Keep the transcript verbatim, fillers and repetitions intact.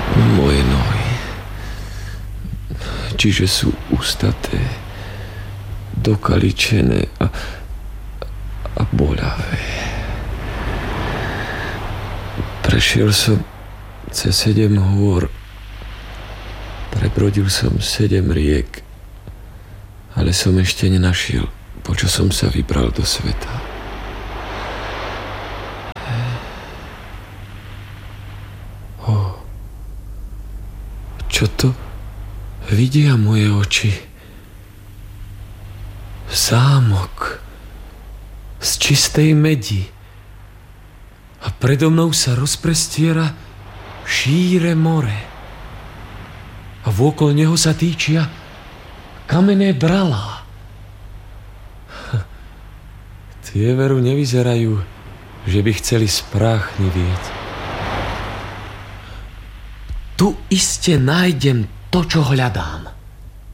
Moje nohy. Čiže sú ustaté, dokaličené a, a boľavé. Prešiel som cez sedem hôr, prebrodil som sedem riek, ale som ešte nenašiel, po čo som sa vybral do sveta. Oh, čo to vidia moje oči? Zámok z čistej medi a predo mnou sa rozprestiera šíre more a vôkol neho sa týčia kamenné bralá. Tie veru nevyzerajú, že by chceli spráchnivieť. Tu iste nájdem to, čo hľadám.